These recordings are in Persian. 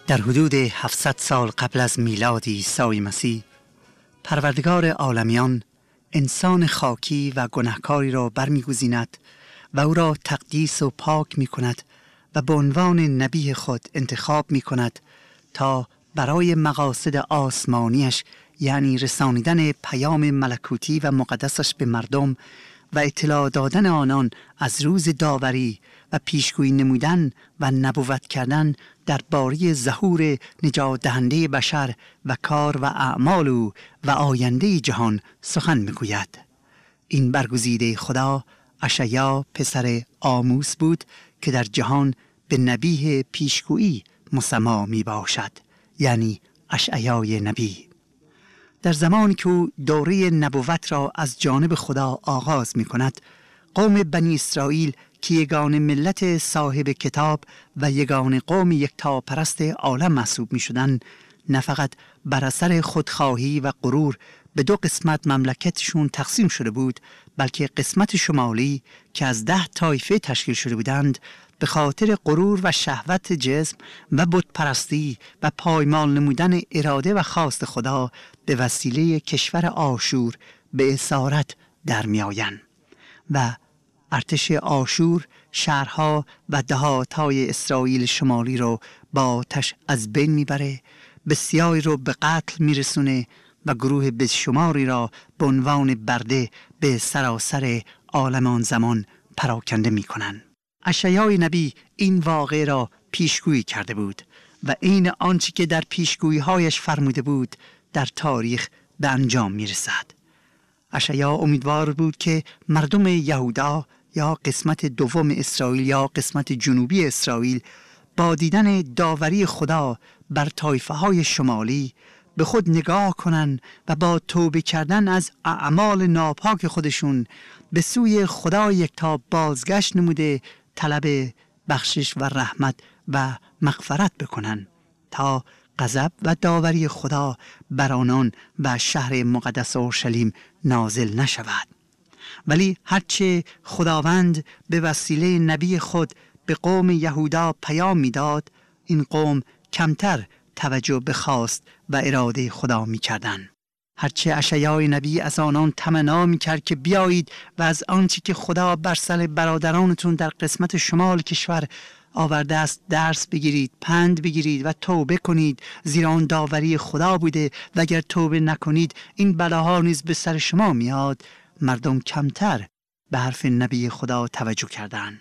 در حدود 700 سال قبل از میلاد عیسی مسیح، پروردگار عالمیان انسان خاکی و گناهکاری را برمی‌گزیند و او را تقدیس و پاک می‌کند و به عنوان نبی خود انتخاب می‌کند تا برای مقاصد آسمانیش، یعنی رسانیدن پیام ملکوتی و مقدسش به مردم و اطلاع دادن آنان از روز داوری و پیشگویی نمودن و نبوت کردن درباره ظهور نجات دهنده بشر و کار و اعمال او و آینده جهان سخن میگوید. این برگزیده خدا اشعیا پسر آموس بود که در جهان به نبی پیشگویی مسما می باشد، یعنی اشعیای نبی. در زمانی که او دوره نبوت را از جانب خدا آغاز می کند، قوم بنی اسرائیل که یگانه ملت صاحب کتاب و یگانه قوم یکتاپرست عالم محسوب می شدند، نه فقط بر اثر خودخواهی و غرور به دو قسمت مملکتشون تقسیم شده بود، بلکه قسمت شمالی که از 10 طایفه تشکیل شده بودند به خاطر غرور و شهوت جسم و بتپرستی و پایمال نمودن اراده و خواست خدا به وسیله کشور آشور به اسارت در می آیند و ارتش آشور شهرها و دهاتهای اسرائیل شمالی رو با آتش از بین میبره، بسیاری رو به قتل میرسونه و گروه بسیاری را به عنوان برده به سراسر عالم آن زمان پراکنده میکنن. اشعیای نبی این واقعه را پیشگویی کرده بود و این آنچه که در پیشگویی‌هایش فرموده بود در تاریخ به انجام میرسد. اشعیا امیدوار بود که مردم یهودا یا قسمت دوم اسرائیل یا قسمت جنوبی اسرائیل با دیدن داوری خدا بر طایفه‌های شمالی به خود نگاه کنند و با توبه کردن از اعمال ناپاک خودشون به سوی خدا یکتا بازگشت نموده طلب بخشش و رحمت و مغفرت بکنن تا غضب و داوری خدا بر آنان و شهر مقدس اورشلیم نازل نشود. ولی هرچه خداوند به وسیله نبی خود به قوم یهودا پیام میداد، این قوم کمتر توجه به خواست و اراده خدا میکردند. هرچه اشعیای نبی از آنان تمنا میکرد که بیایید و از آنچه که خدا بر سر برادرانتون در قسمت شمال کشور آورده است درس بگیرید، پند بگیرید و توبه کنید، زیرا آن داوری خدا بوده و اگر توبه نکنید این بلاها نیز به سر شما میاد، مردم کمتر به حرف نبی خدا توجه کردند.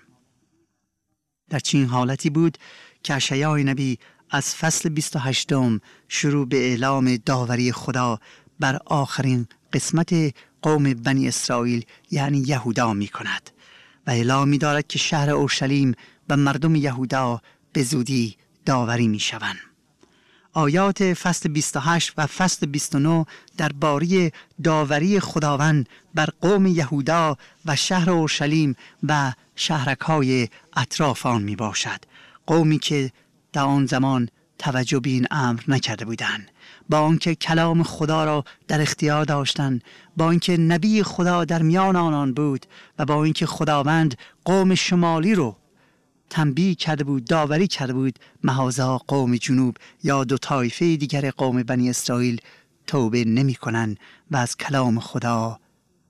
در چنین حالتی بود که اشعیای نبی از فصل 28 شروع به اعلام داوری خدا بر آخرین قسمت قوم بنی اسرائیل یعنی یهودا می کند و اعلام می دارد که شهر اورشلیم و مردم یهودا به زودی داوری می شوند. آیات فصل 28 و فصل 29 درباره داوری خداوند بر قوم یهودا و شهر اورشلیم و شهرک‌های اطراف آن می باشد. قومی که در آن زمان توجه به این امر نکرده بودند، با آنکه کلام خدا را در اختیار داشتند، با اینکه نبی خدا در میان آنان بود و با اینکه خداوند قوم شمالی رو تنبیه کرده بود، داوری کرده بود، محاذا قوم جنوب یا 2 طایفه دیگر قوم بنی اسرائیل توبه نمی کنند و از کلام خدا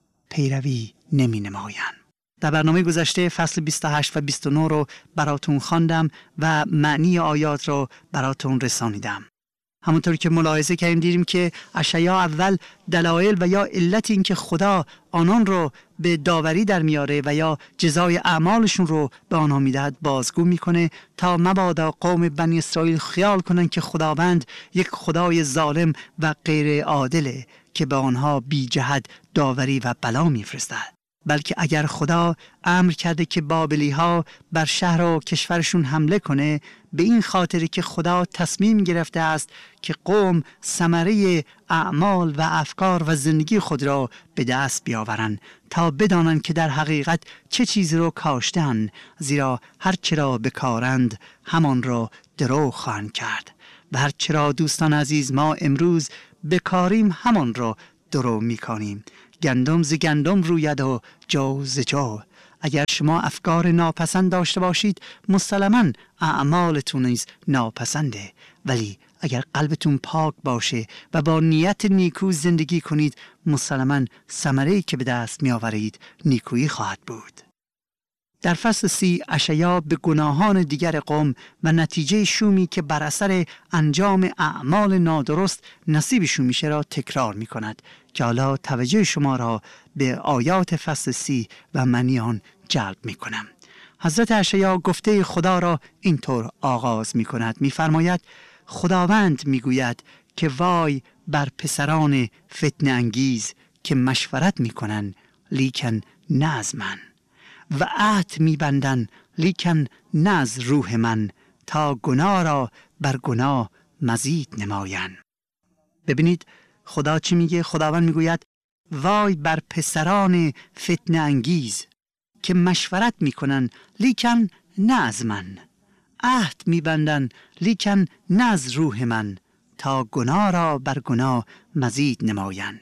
پیروی نمی نمایند. در برنامه گذشته فصل 28 و 29 رو براتون خواندم و معنی آیات رو براتون رسانیدم. همونطور که ملاحظه کردیم دیدیم که اشعیا اول دلایل و یا علت این که خدا آنان رو به داوری در میاره و یا جزای اعمالشون رو به آنها میدهد بازگو میکنه تا مبادا قوم بنی اسرائیل خیال کنن که خداوند یک خدای ظالم و غیر عادله که به آنها بی جهت داوری و بلا میفرستد. بلکه اگر خدا امر کرده که بابلی ها بر شهر و کشورشون حمله کنه، به این خاطر که خدا تصمیم گرفته است که قوم ثمره اعمال و افکار و زندگی خود را به دست بیاورند تا بدانند که در حقیقت چه چیزی را کاشتند، زیرا هر چرا بکارند همان را درو خواهند کرد و هر چرا دوستان عزیز ما امروز بکاریم همان را درو میکنیم. گندم ز گندم روید و جو ز جو. اگر شما افکار ناپسند داشته باشید مسلماً اعمالتون نیز ناپسنده. ولی اگر قلبتون پاک باشه و با نیت نیکو زندگی کنید، مسلماً ثمره‌ای که به دست می آورید نیکویی خواهد بود. در فصل 30 اشعیا به گناهان دیگر قوم و نتیجه شومی که بر اثر انجام اعمال نادرست نصیبشون میشه را تکرار می کند که حالا توجه شما را به آیات فصل 30 و معنی آن جلب می کنم. حضرت اشعیا گفته خدا را اینطور آغاز می کند. می فرماید خداوند می گوید که وای بر پسران فتنه انگیز که مشورت می کنن لیکن نه از من و عهد می بندن لیکن نه از روح من، تا گناه را بر گناه مزید نماین. ببینید خدا چی میگه؟ خداوند میگوید وای بر پسران فتنه انگیز که مشورت میکنن لیکن نه از من، عهد میبندن لیکن نه از روح من، تا گناه را بر گناه مزید نماین.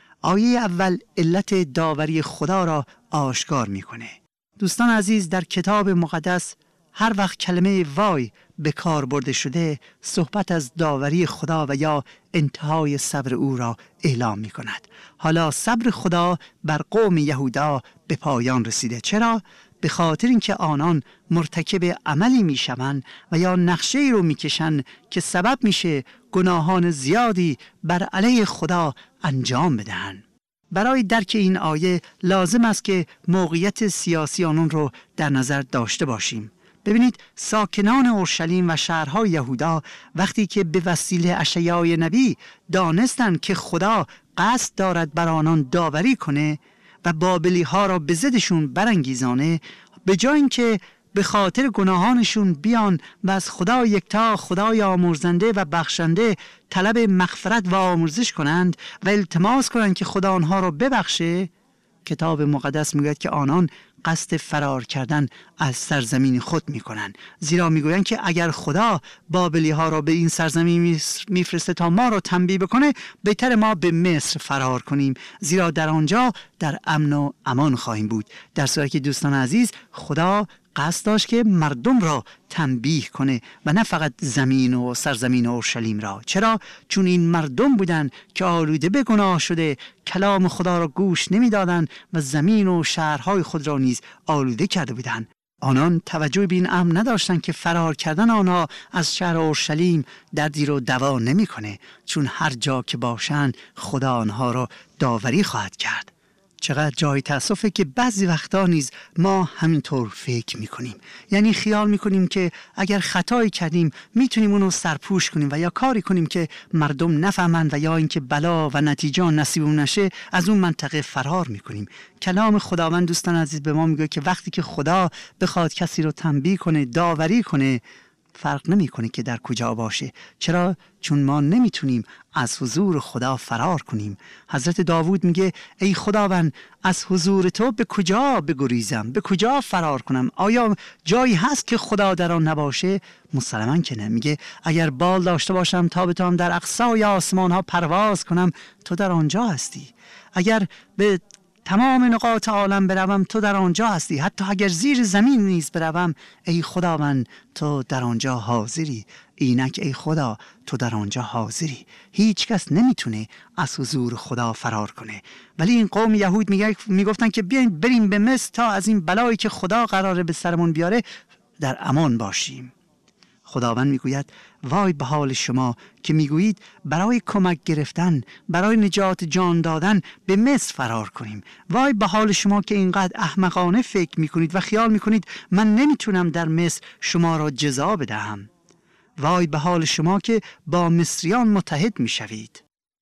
آیه اول علت داوری خدا را آشکار میکنه. دوستان عزیز، در کتاب مقدس هر وقت کلمه وای به کار برده شده، صحبت از داوری خدا و یا انتهای صبر او را اعلام می کند. حالا صبر خدا بر قوم یهودا به پایان رسیده. چرا؟ به خاطر اینکه آنان مرتکب عملی می شوند و یا نقشه‌ای رو می کشند که سبب میشه گناهان زیادی بر علیه خدا انجام بدهند. برای درک این آیه لازم است که موقعیت سیاسی آنان رو در نظر داشته باشیم. ببینید ساکنان اورشلیم و شهرهای یهودا وقتی که به وسیله اشعیای نبی دانستند که خدا قصد دارد بر آنان داوری کنه و بابلی ها را به ضدشون برانگیزانه، به جای اینکه به خاطر گناهانشون بیان و از خدا یکتا، خدای آمرزنده و بخشنده طلب مغفرت و آمرزش کنند و التماس کنند که خدا آنها را ببخشه، کتاب مقدس میگوید که آنان قصد فرار کردن از سرزمین خود میکنند. زیرا میگویند که اگر خدا بابلی ها را به این سرزمین میفرسته تا ما را تنبیه بکنه، بهتر ما به مصر فرار کنیم، زیرا در آنجا در امن و امان خواهیم بود. در صورتی که دوستان عزیز خدا قصد داشت که مردم را تنبیه کنه و نه فقط زمین و سرزمین اورشلیم را. چرا؟ چون این مردم بودن که آلوده به گناه شده کلام خدا را گوش نمیدادند و زمین و شهرهای خود را نیز آلوده کرده بودند. آنان توجه به این امر نداشتند که فرار کردن آنها از شهر اورشلیم دردی رو دوا نمیکنه، چون هر جا که باشند خدا آنها را داوری خواهد کرد. چقدر جای تأسفه که بعضی وقتا نیز ما همینطور فکر میکنیم، یعنی خیال میکنیم که اگر خطایی کردیم میتونیم اونو سرپوش کنیم و یا کاری کنیم که مردم نفهمند و یا اینکه بلا و نتیجه نصیبمون نشه از اون منطقه فرار میکنیم. کلام خداوند دوستان عزیز به ما میگه که وقتی که خدا بخواد کسی رو تنبیه کنه، داوری کنه، فرق نمیکنه که در کجا باشه. چرا؟ چون ما نمیتونیم از حضور خدا فرار کنیم. حضرت داوود میگه ای خداوند از حضور تو به کجا بگریزم، به کجا فرار کنم؟ آیا جایی هست که خدا در آن نباشه؟ مسلماً که نه. میگه اگر بال داشته باشم تا بتوانم در اقصای آسمان ها پرواز کنم، تو در آنجا هستی. اگر به تمام نقاط عالم بروم، تو در آنجا هستی. حتی اگر زیر زمین نیز بروم، ای خداوند تو در آنجا حاضری. اینک ای خدا تو در آنجا حاضری. هیچ کس نمیتونه از حضور خدا فرار کنه. ولی این قوم یهود میگفتن که بیاین بریم به مصر تا از این بلایی که خدا قراره به سرمون بیاره در امان باشیم. خداوند میگوید وای به حال شما که میگویید برای کمک گرفتن، برای نجات جان دادن به مصر فرار کنیم. وای به حال شما که اینقدر احمقانه فکر میکنید و خیال میکنید من نمیتونم در مصر شما را جزا بدهم. وای به حال شما که با مصریان متحد میشوید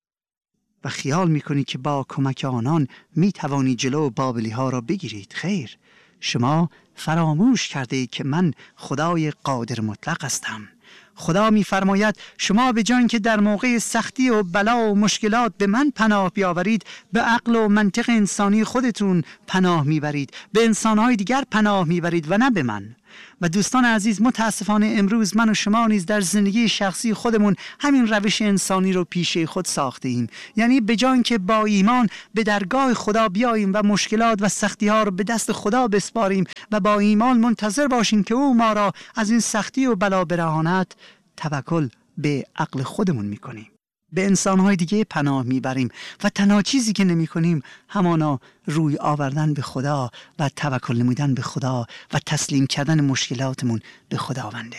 و خیال میکنید که با کمک آنان میتوانید جلو بابلی ها را بگیرید. خیر، شما فراموش کرده اید که من خدای قادر مطلق هستم. خدا می‌فرماید شما به جای اینکه در موقع سختی و بلا و مشکلات به من پناه بیاورید، به عقل و منطق انسانی خودتون پناه میبرید، به انسانهای دیگر پناه میبرید و نه به من. و دوستان عزیز، متاسفانه امروز من و شما نیز در زندگی شخصی خودمون همین روش انسانی رو پیشه خود ساخته ایم. یعنی به جای اینکه با ایمان به درگاه خدا بیاییم و مشکلات و سختی ها رو به دست خدا بسپاریم و با ایمان منتظر باشیم که او ما را از این سختی و بلا برهاند، توکل به عقل خودمون میکنیم، به انسانهای دیگه پناه میبریم و تنها چیزی که نمی کنیم همانا روی آوردن به خدا و توکل نمودن به خدا و تسلیم کردن مشکلاتمون به خداونده.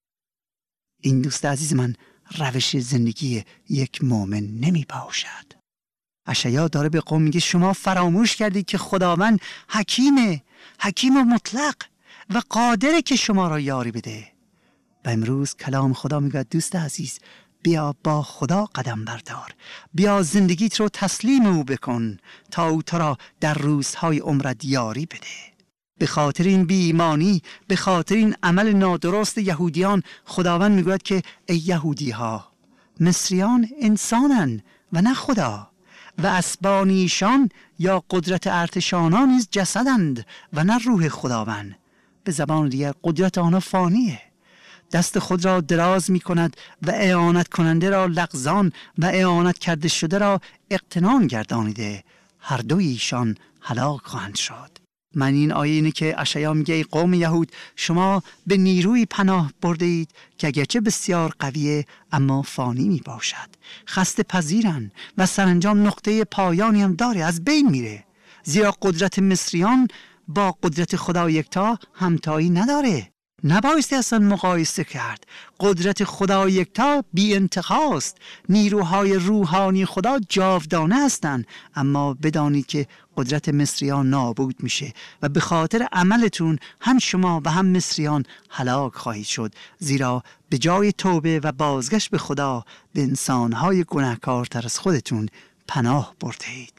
این دوست عزیز من روش زندگی یک مؤمن نمی باشد. اشعیا داره به قوم میگه شما فراموش کردید که خداوند حکیم و مطلق و قادره که شما را یاری بده. و امروز کلام خدا میگه دوست عزیز، بیا با خدا قدم بردار، بیا زندگیت رو تسلیم او بکن تا او تو را در روزهای عمرت یاری بده. به خاطر این بی‌ایمانی، به خاطر این عمل نادرست یهودیان، خداوند میگوید که ای یهودی ها، مصریان انسانن و نه خدا، و اسبانیشان یا قدرت ارتشانان نیز جسدند و نه روح خداوند. به زبان دیگر قدرت آنها فانیه، دست خود را دراز می کند و اعانت کننده را لغزان و اعانت کرده شده را اقتنام گردانیده، هر دوی ایشان هلاک خواهند شد. من این آیه اینه که اشعیا میگه ای قوم یهود، شما به نیروی پناه برده اید که اگرچه بسیار قویه اما فانی می باشد، خسته پذیرن و سرانجام نقطه پایانی هم داره، از بین میره. زیرا قدرت مصریان با قدرت خدا یکتا همتایی نداره، نبایستی اصلا مقایسه کرد. قدرت خدا یکتا بی انتهاست، نیروهای روحانی خدا جاودانه هستند، اما بدانید که قدرت مصریان نابود میشه و به خاطر عملتون هم شما و هم مصریان هلاک خواهید شد، زیرا به جای توبه و بازگشت به خدا به انسانهای گناهکارتر از خودتون پناه برده اید.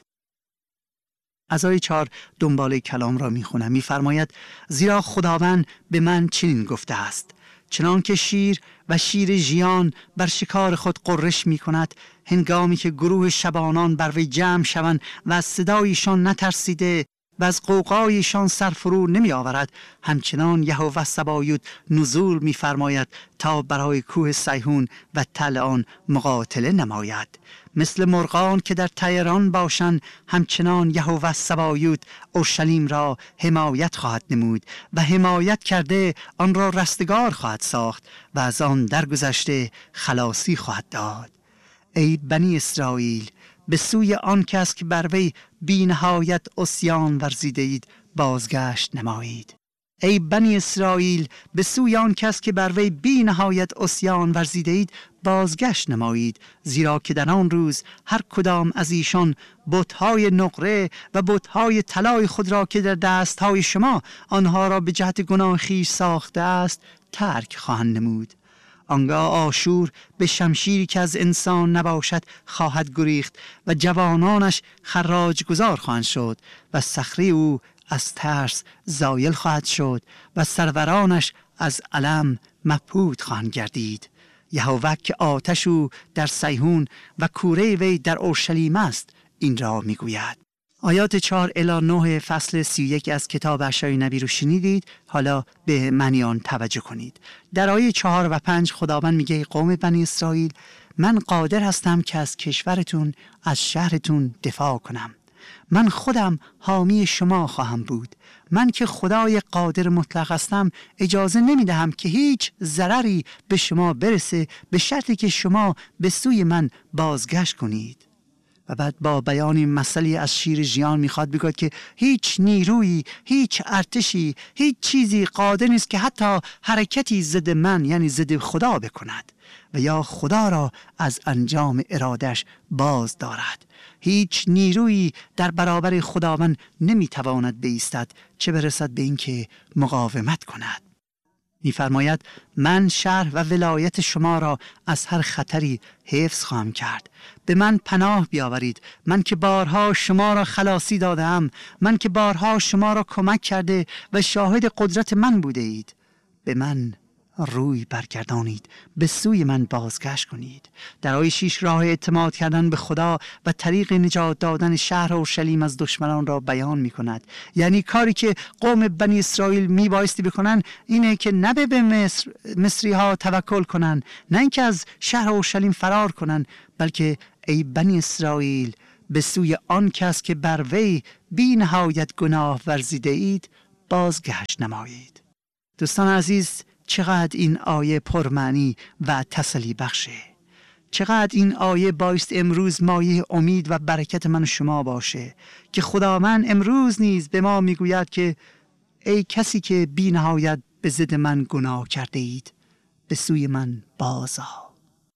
از آیه 4 دنباله کلام را میخونم. میفرماید زیرا خداوند به من چنین گفته است، چنان که شیر و شیر ژیان بر شکار خود قرش می کند، هنگامی که گروه شبانان بر وی جمع شوند و از صدایشان نترسیده و از قوقایشان سرفرو نمی آورد، همچنان یهوه سبایوت نزول می فرماید تا برای کوه سیهون و تل آن مقاتله نماید. مثل مرغان که در طیران باشند، همچنان یهوه سبایوت اورشلیم را حمایت خواهد نمود و حمایت کرده آن را رستگار خواهد ساخت و از آن درگذشته خلاصی خواهد داد. ای بنی اسرائیل، به سوی آن کس که بر وی بی نهایت عصیان ورزیده اید بازگشت نمایید. ای بنی اسرائیل، به سوی آن کس که بر وی بی نهایت عصیان ورزیده اید بازگشت نمایید، زیرا که در آن روز هر کدام از ایشان بت‌های نقره و بت‌های طلای خود را که در دست‌های شما آنها را به جهت گناه خویش ساخته است ترک خواهند نمود. آنگاه آشور به شمشیری که از انسان نباشد خواهد گریخت و جوانانش خراج گذار خواهند شد و صخره او از ترس زایل خواهد شد و سرورانش از الم مبهوت خواهند گردید. یهوه که آتش او در سیهون و کوره وی در اورشلیم است این را میگوید. آیات 4 الی 9 فصل 31 از کتاب اشعیا نبی رو شنیدید. حالا به معنی آن توجه کنید. در آیه 4 و 5 خداوند میگه قوم بنی اسرائیل، من قادر هستم که از کشورتون، از شهرتون دفاع کنم. من خودم حامی شما خواهم بود. من که خدای قادر مطلق هستم اجازه نمیدهم که هیچ ضرری به شما برسه، به شرطی که شما به سوی من بازگشت کنید. و بعد با بیان مسئله از شیر ژیان میخواد بگوید که هیچ نیرویی، هیچ ارتشی، هیچ چیزی قادر نیست که حتی حرکتی ضد من یعنی ضد خدا بکند و یا خدا را از انجام ارادش باز دارد. هیچ نیرویی در برابر خداوند نمیتواند بایستد، چه برسد به اینکه مقاومت کند. می‌فرماید من شهر و ولایت شما را از هر خطری حفظ خواهم کرد. به من پناه بیاورید، من که بارها شما را خلاصی دادم، من که بارها شما را کمک کرده و شاهد قدرت من بوده اید. به من روی برگردانید، به سوی من بازگشت کنید. در آیه 6 راه اعتماد کردن به خدا و طریق نجات دادن شهر اورشلیم از دشمنان را بیان می کند. یعنی کاری که قوم بنی اسرائیل می بایستی بکنن اینه که نه به مصری ها توکل کنن، نه اینکه از شهر اورشلیم فرار کنن، بلکه ای بنی اسرائیل به سوی آن کس که بر وی بی نهایت گناه ورزیده اید بازگشت نمایید. دوستان عزیز، چقدر این آیه پرمعنی و تسلی بخشه. چقدر این آیه بایست امروز مایه امید و برکت من و شما باشه که خداوند امروز نیز به ما میگوید که ای کسی که بی نهایت به ضد من گناه کرده اید به سوی من باز آ.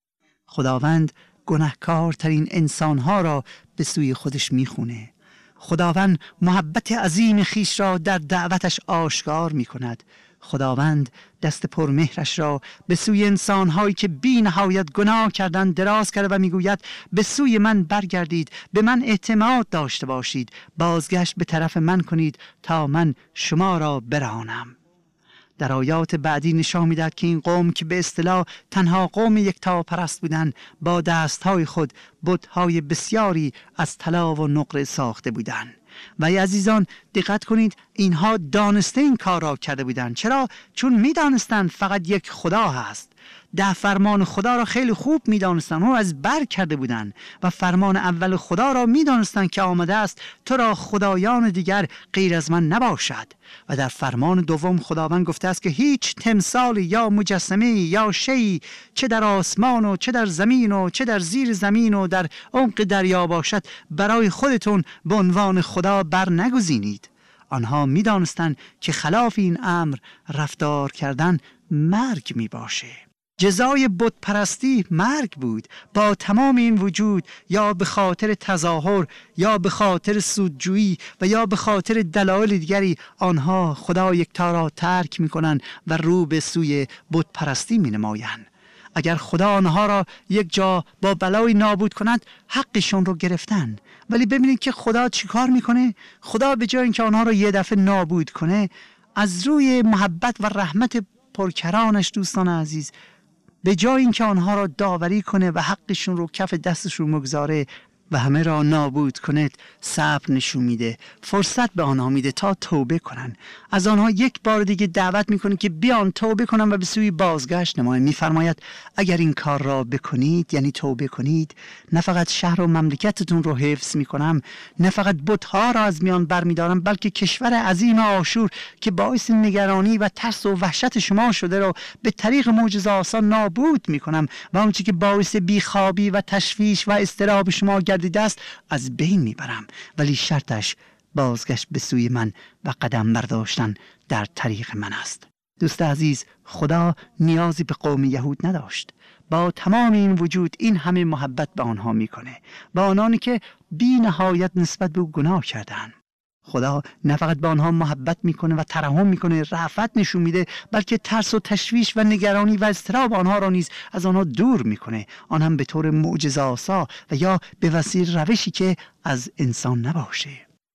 خداوند گناهکارترین انسانها را به سوی خودش میخونه. خداوند محبت عظیم خیش را در دعوتش آشکار میکند. خداوند دست پرمهرش را به سوی انسانهایی که بی نهایت گناه کردن دراز کرده و میگوید به سوی من برگردید، به من اعتماد داشته باشید، بازگشت به طرف من کنید تا من شما را برانم. در آیات بعدی نشان می‌دهد که این قوم که به اصطلاح تنها قوم یکتاپرست بودند با دستهای خود بت‌های بسیاری از طلا و نقره ساخته بودند. و ای عزیزان دقت کنید، اینها دانسته این کار را کرده بودند. چرا؟ چون می‌دانستند فقط یک خدا هست. ده فرمان خدا را خیلی خوب می‌دانستند، اون از بر کرده بودند و فرمان اول خدا را می‌دانستند که آمده است تو را خدایان دیگر غیر از من نباشد. و در فرمان دوم خداوند گفته است که هیچ تمثال یا مجسمه یا شیء چه در آسمان و چه در زمین و چه در زیر زمین و در عمق دریا باشد برای خودتون به عنوان خدا بر نگزینید. آنها می‌دانستند که خلاف این امر رفتار کردن مرگ می باشه. جزای بت پرستی مرگ بود. با تمام این وجود، یا به خاطر تظاهر یا به خاطر سودجویی و یا به خاطر دلایل دیگری، آنها خدا یکتا را ترک می کنند و رو به سوی بت پرستی می نمایند. اگر خدا آنها را یک جا با بلای نابود کند حقشون رو گرفتن. ولی ببینید که خدا چیکار میکنه؟ خدا به جای اینکه آنها را یه دفعه نابود کنه، از روی محبت و رحمت پرکرانش دوستان عزیز، به جای اینکه آنها را داوری کنه و حقشون رو کف دستشون مگذاره و همه را نابود کنه، صبر نشون میده، فرصت به آنها میده تا توبه کنن. از آنها یک بار دیگه دعوت میکنه که بیان توبه کنن و به سوی بازگشت نمایند. میفرماید اگر این کار را بکنید، یعنی توبه کنید، نه فقط شهر و مملکتتون رو حفظ میکنم، نه فقط بت‌ها را از میان برمیدارم، بلکه کشور عظیم آشور که باعث نگرانی و ترس و وحشت شما شده رو به طریق معجزه آسان نابود میکنم و اون چیزی که باعث بیخوابی و تشویش و اضطراب شما گردیده است از بین میبرم. ولی شرطش بازگشت به سوی من و قدم برداشتن در طریق من است. دوست عزیز، خدا نیازی به قوم یهود نداشت. با تمام این وجود این همه محبت به آنها میکنه، به آنانی که بی نهایت نسبت به او گناه کردن. خدا نه فقط به آنها محبت میکنه و ترحم میکنه، رأفت نشون میده، بلکه ترس و تشویش و نگرانی و اضطراب آنها را نیز از آنها دور میکنه، آن هم به طور معجزه‌آسا و یا به وسیله روشی که از انسان نباشه.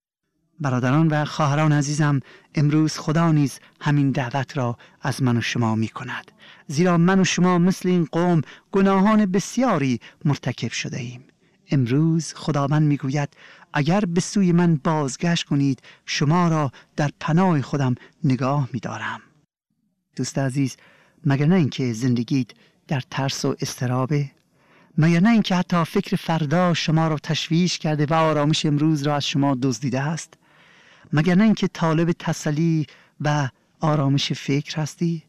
برادران و خواهران عزیزم، امروز خدا نیز همین دعوت را از من و شما می کند. زیرا من و شما مثل این قوم گناهان بسیاری مرتکب شده ایم. امروز خداوند می گوید اگر به سوی من بازگشت کنید شما را در پناه خودم نگاه می دارم. دوست عزیز، مگر نه اینکه زندگیت در ترس و اضطرابه؟ مگر نه اینکه حتی فکر فردا شما را تشویش کرده و آرامش امروز را از شما دزدیده است؟ مگر نه اینکه طالب تسلی و آرامش فکر هستی؟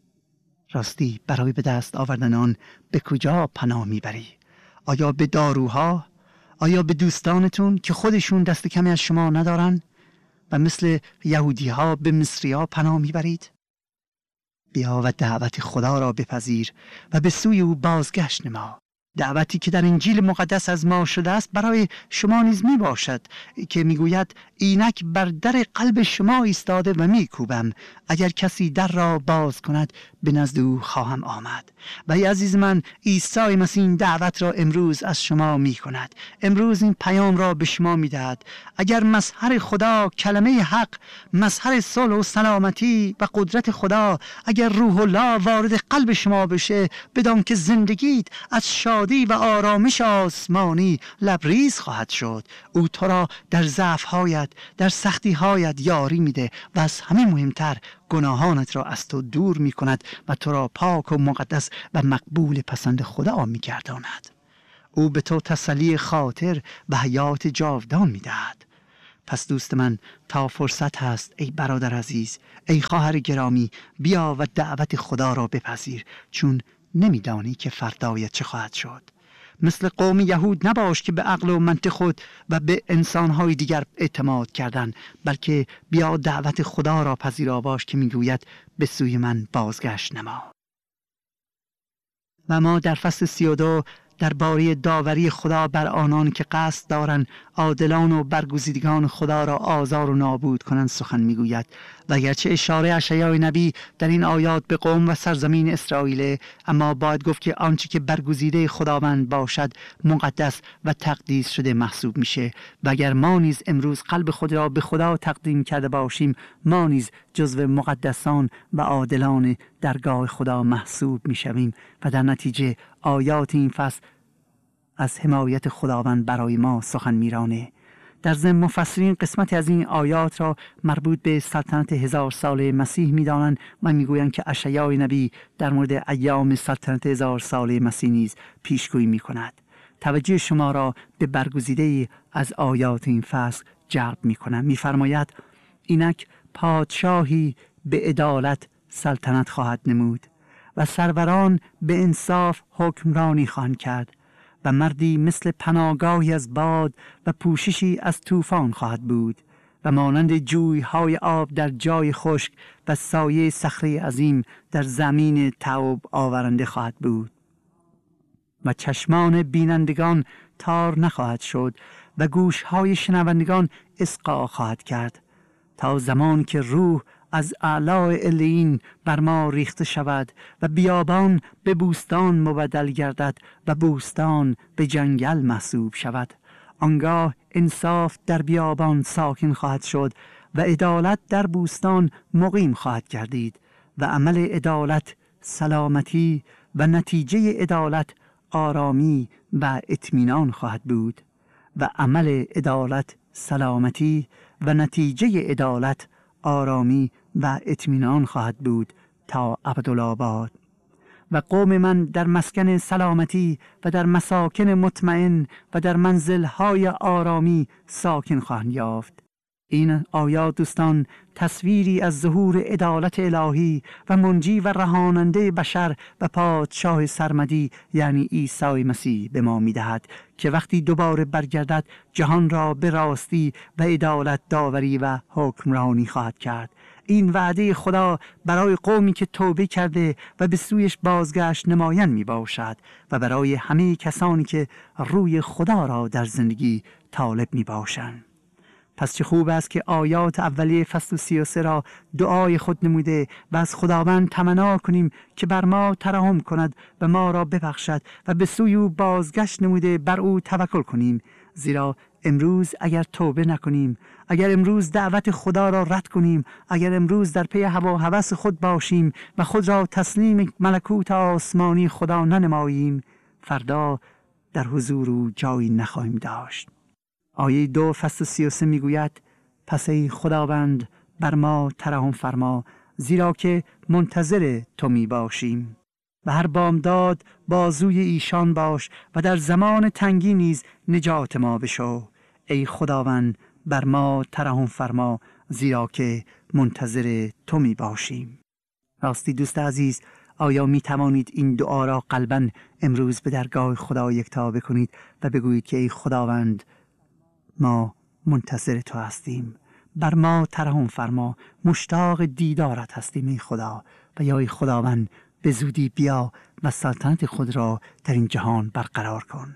راستی برای به دست آوردن آن به کجا پناه میبری؟ آیا به داروها؟ آیا به دوستانتون که خودشون دست کمی از شما ندارن و مثل یهودی ها به مصری ها پناه میبرید؟ بیا و دعوت خدا را بپذیر و به سوی او بازگشت نما. دعوتی که در انجیل مقدس از ما شده است برای شما نیز می باشد که می گوید اینک بر در قلب شما ایستاده و می کوبم، اگر کسی در را باز کند به نزد او خواهم آمد. و ای عزیز من، عیسی مسیح این دعوت را امروز از شما می کند. امروز این پیام را به شما می دهد. اگر مظهر خدا، کلمه حق، مظهر صلح و سلامتی و قدرت خدا، اگر روح الله وارد قلب شما بشه، بدان که زندگیت از شادی و آرامش آسمانی لبریز خواهد شد. او تو را در ضعف‌هایت، در سختی‌هایت یاری میده و از همه مهمتر گناهانت را از تو دور می کند و تو را پاک و مقدس و مقبول پسند خدا می گرداند. او به تو تسلی خاطر و حیات جاودان می دهد. پس دوست من، تا فرصت هست ای برادر عزیز، ای خواهر گرامی، بیا و دعوت خدا را بپذیر، چون نمیدانی که فردایت چه خواهد شد. مثل قوم یهود نباش که به عقل و منطق خود و به انسانهای دیگر اعتماد کردن، بلکه بیا دعوت خدا را پذیرا باش که میگوید به سوی من بازگشت نما. و ما در فصل 32 درباره داوری خدا بر آنان که قصد دارند عادلان و برگزیدگان خدا را آزار و نابود کنند سخن میگوید. و اگرچه اشاره اشعیا نبی در این آیات به قوم و سرزمین اسرائیل، اما باید گفت که آنچه که برگزیده خداوند باشد مقدس و تقدیس شده محسوب میشه. و اگر ما نیز امروز قلب خود را به خدا تقدیم کرده باشیم، ما نیز جزو مقدسان و عادلان درگاه خدا محسوب میشویم و در نتیجه آیات این فصل از حمایت خداوند برای ما سخن میرانه. در ضمن مفسرین قسمت از این آیات را مربوط به سلطنت 1000 ساله مسیح می‌دانند و میگویند که اشعیا نبی در مورد ایام سلطنت 1000 ساله مسیح نیز پیشگویی می‌کند. توجه شما را به برگزیده‌ای از آیات این فصل جلب می‌کنم. می‌فرماید اینک پادشاهی به عدالت سلطنت خواهد نمود و سروران به انصاف حکمرانی خواهند کرد و مردی مثل پناهگاهی از باد و پوششی از طوفان خواهد بود و مانند جویهای آب در جای خشک و سایه صخره عظیم در زمین تعب آورنده خواهد بود و چشمان بینندگان تار نخواهد شد و گوشهای شنوندگان اصغا خواهد کرد، تا زمان که روح از اعلی علیین بر ما ریخته شود و بیابان به بوستان مبدل گردد و بوستان به جنگل محسوب شود. آنگاه انصاف در بیابان ساکن خواهد شد و عدالت در بوستان مقیم خواهد گردید و عمل عدالت سلامتی و نتیجه عدالت آرامی و اطمینان خواهد بود و عمل عدالت سلامتی و نتیجه عدالت آرامی و اطمینان خواهد بود تا ابدالآباد. و قوم من در مسکن سلامتی و در مساکن مطمئن و در منزل‌های آرامی ساکن خواهند یافت. این آیات دوستان تصویری از ظهور عدالت الهی و منجی و رهاننده بشر و پادشاه سرمدی یعنی عیسی مسیح به ما می‌دهد که وقتی دوباره برگردد جهان را به راستی و عدالت داوری و حکمرانی خواهد کرد. این وعده خدا برای قومی که توبه کرده و به سویش بازگشت نمایان می باشد و برای همه کسانی که روی خدا را در زندگی طالب می باشند. پس چه خوب است که آیات اولیه فصل 33 را دعای خود نموده و از خداوند تمنا کنیم که بر ما ترحم کند و ما را ببخشد و به سوی او بازگشت نموده بر او توکل کنیم. زیرا امروز اگر توبه نکنیم، اگر امروز دعوت خدا را رد کنیم، اگر امروز در پی هوا و هوس خود باشیم و خود را تسلیم ملکوت آسمانی خدا ننماییم، فردا در حضور او جایی نخواهیم داشت. آیه 2 فصل 33 میگوید پس ای خداوند بر ما ترحم فرما، زیرا که منتظر تو می باشیم و هر بامداد بازوی ایشان باش و در زمان تنگی نیز نجات ما بشو. ای خداوند بر ما ترحم فرما، زیرا که منتظر تو می باشیم. راستی دوست عزیز، آیا می توانید این دعا را قلباً امروز به درگاه خدا یکتا بکنید و بگویید که ای خداوند ما منتظر تو هستیم، بر ما ترحم فرما، مشتاق دیدارت هستیم ای خدا. و یا ای خداوند به زودی بیا و سلطنت خود را در این جهان برقرار کن.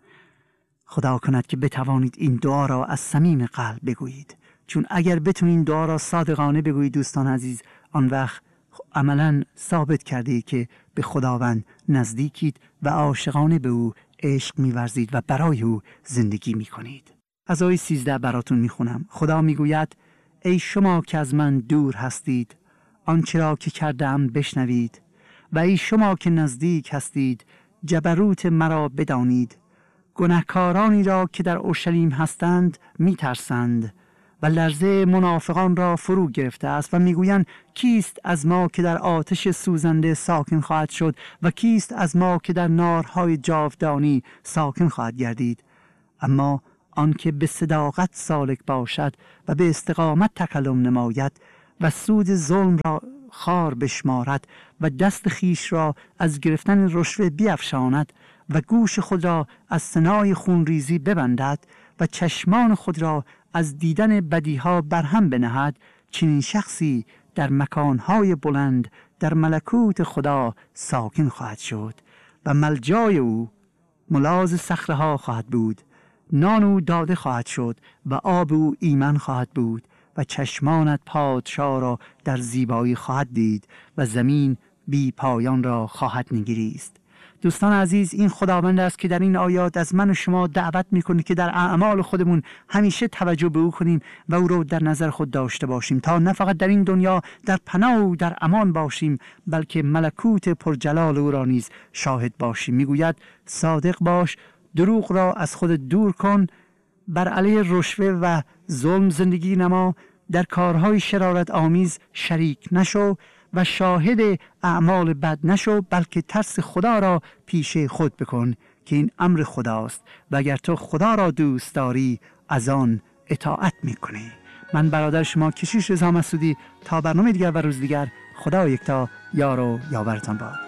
خدا کند که بتوانید این دعا را از صمیم قلب بگویید، چون اگر بتونید دعا را صادقانه بگویید دوستان عزیز، آن وقت عملاً ثابت کرده که به خداوند نزدیکید و عاشقانه به او عشق می‌ورزید و برای او زندگی می‌کنید. از آیه 13 براتون می‌خونم. خدا می‌گوید: ای شما که از من دور هستید، آنچه را که کردم بشنوید، و ای شما که نزدیک هستید، جبروت مرا بدانید. گناهکارانی را که در اورشلیم هستند می‌ترسند و لرزه منافقان را فرو گرفته است و میگویند کیست از ما که در آتش سوزنده ساکن خواهد شد و کیست از ما که در نارهای جاودانی ساکن خواهد گردید. اما آن که به صداقت سالک باشد و به استقامت تکلم نماید و سود ظلم را خار بشمارد و دست خیش را از گرفتن رشوه بیفشاند و گوش خود را از ثنای خونریزی ببندد و چشمان خود را از دیدن بدیها برهم بنهد، چنین شخصی در مکانهای بلند در ملکوت خدا ساکن خواهد شد و ملجای او ملاذ صخره‌ها خواهد بود. نان او داده خواهد شد و آب او ایمن خواهد بود و چشمانت پادشاه را در زیبایی خواهد دید و زمین بی پایان را خواهد نگریست. دوستان عزیز، این خداوند است که در این آیات از من و شما دعوت میکنه که در اعمال خودمون همیشه توجه به او کنیم و او رو در نظر خود داشته باشیم تا نه فقط در این دنیا در پناه و در امان باشیم، بلکه ملکوت پرجلال او را نیز شاهد باشیم. میگوید صادق باش، دروغ را از خود دور کن، بر علیه رشوه و ظلم زندگی نما، در کارهای شرارت آمیز شریک نشو و شاهد اعمال بد نشو، بلکه ترس خدا را پیش خود بکن که این امر خداست و اگر تو خدا را دوست داری از آن اطاعت میکنی. من برادر شما کشیش رضا مسعودی، تا برنامه دیگر و روز دیگر، خدا یکتا یار و یاورتان باد.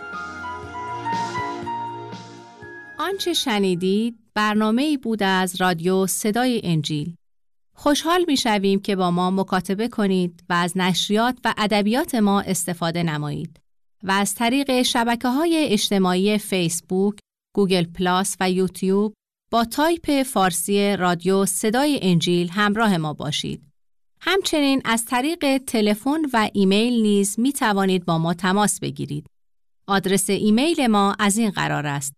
آنچه شنیدید برنامه‌ای بود از رادیو صدای انجیل. خوشحال می‌شویم که با ما مکاتبه کنید و از نشریات و ادبیات ما استفاده نمایید و از طریق شبکه‌های اجتماعی فیسبوک، گوگل پلاس و یوتیوب با تایپ فارسی رادیو صدای انجیل همراه ما باشید. همچنین از طریق تلفن و ایمیل نیز می‌توانید با ما تماس بگیرید. آدرس ایمیل ما از این قرار است: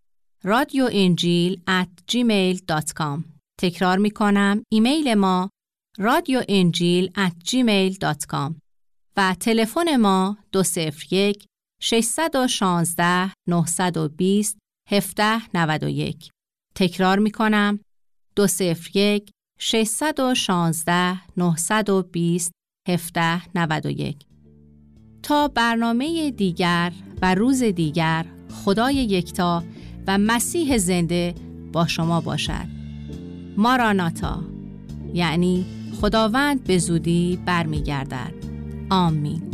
radioinjil@gmail.com. تکرار می‌کنم، ایمیل ما radioinjil@gmail.com و تلفن ما 201 616 920 1791. تکرار می‌کنم، 201 616 920 1791. تا برنامه دیگر و روز دیگر، خدای یکتا و مسیح زنده با شما باشد. ماراناتا، یعنی خداوند به زودی برمیگردد. آمین.